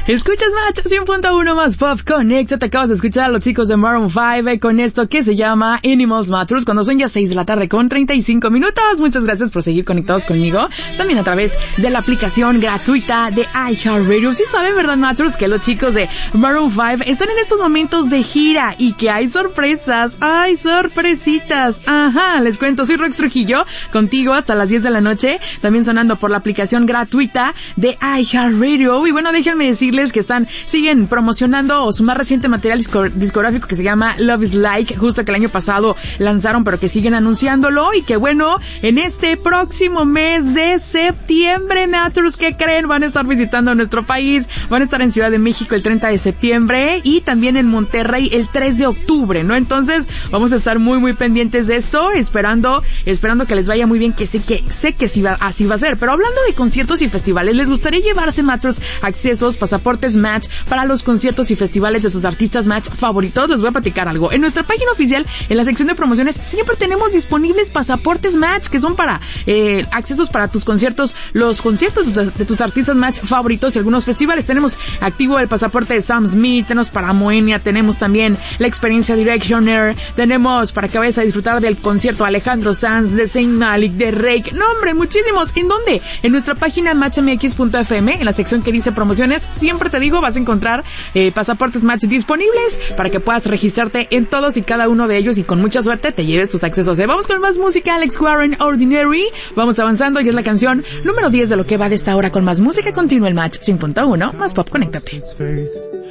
Escuchas Match 100.1 más Pop Connect. Te acabas de escuchar a los chicos de Maroon 5 con esto que se llama Animals Matters cuando son ya 6 de la tarde con 35 minutos. Muchas gracias por seguir conectados conmigo. También a través de la aplicación gratuita de iHeartRadio. Sí saben, ¿verdad, Matters? Que los chicos de Maroon 5 están en estos momentos de gira y que hay sorpresas. ¡Ay, sorpresitas! Ajá, les cuento. Soy Rox Trujillo, contigo hasta las 10 de la noche. También sonando por la aplicación gratuita de iHeartRadio. Y bueno, déjenme decirles que siguen promocionando su más reciente material discográfico que se llama Love is Like, justo que el año pasado lanzaron, pero que siguen anunciándolo y que bueno, en este próximo mes de septiembre, Matters, ¿qué creen? Van a estar visitando nuestro país, van a estar en Ciudad de México el 30 de septiembre y también en Monterrey el 3 de octubre, ¿no? Entonces, vamos a estar muy, muy pendientes de esto, esperando que les vaya muy bien, que sé que así va a ser. Pero hablando de conciertos y festivales, ¿les gustaría llevarse, Matters, accesos, pasaportes Match para los conciertos y festivales de sus artistas Match favoritos? Les voy a platicar algo. En nuestra página oficial, en la sección de promociones, siempre tenemos disponibles pasaportes Match, que son para accesos para tus conciertos, los conciertos de tus artistas Match favoritos y algunos festivales. Tenemos activo el pasaporte de Sam Smith, tenemos para Moenia, tenemos también la experiencia Directioner, tenemos para que vayas a disfrutar del concierto Alejandro Sanz, de Saint Malik, de Rake. No, hombre, muchísimos. ¿En dónde? En nuestra página matchmx.fm, en la sección que dice promociones. Siempre te digo, vas a encontrar pasaportes Match disponibles para que puedas registrarte en todos y cada uno de ellos y con mucha suerte te lleves tus accesos. Vamos con más música. Alex Warren, Ordinary. Vamos avanzando y es la canción número 10 de lo que va de esta hora con más música. Continúa el Match 100.1 más Pop. Conéctate.